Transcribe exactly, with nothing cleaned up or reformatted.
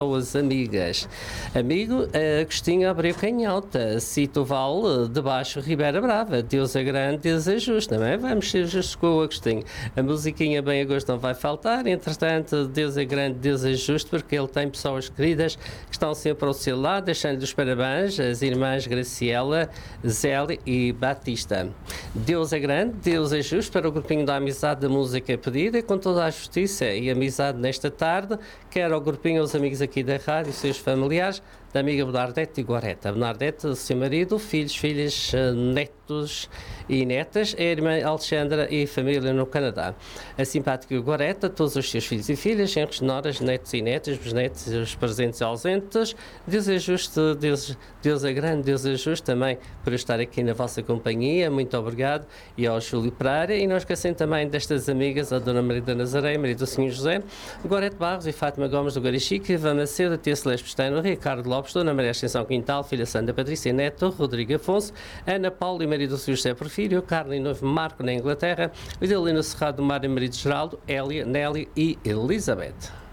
As amigas. Amigo, Agostinho Abreu Canhota, Cito Val, debaixo Ribeira Brava, Deus é grande, Deus é justo, não é? Vamos ser justos com o Agostinho. A musiquinha bem a gosto não vai faltar, entretanto, Deus é grande, Deus é justo, porque ele tem pessoas queridas que estão sempre ao seu lado, deixando-lhe os parabéns, as irmãs Graciela, Zélia e Batista. Deus é grande, Deus é justo, para o grupinho da amizade da música pedida, e com toda a justiça e amizade nesta tarde, quer ao grupinho, aos amigos aqui aqui da rádio, seus familiares, da amiga Bernadette e Goreta. Bernadette, seu marido, filhos, filhas, netos e netas, a irmã Alexandra e família no Canadá. A simpática Goreta, todos os seus filhos e filhas, genros, noras, netos e netas, bisnetos, os presentes e ausentes. Deus é justo, Deus, Deus é grande, Deus é justo também por estar aqui na vossa companhia. Muito obrigado. E ao Júlio Pereira. E não esquecem também destas amigas, a Dona Maria da Nazaré, Maria do Senhor José, Gorete Barros e Fátima Gomes do Garichique, Vana Cedo, Tia Celeste Pestano, Ricardo Lopes, Dona Maria Ascensão Quintal, Filha Santa Patrícia Neto, Rodrigo Afonso, Ana Paula e Maria do Senhor José Porfírio, Carla e Noivo Marco na Inglaterra, Vidalina Cerrado do Mar e Marido Geraldo, Hélia, Nélia e Elizabeth.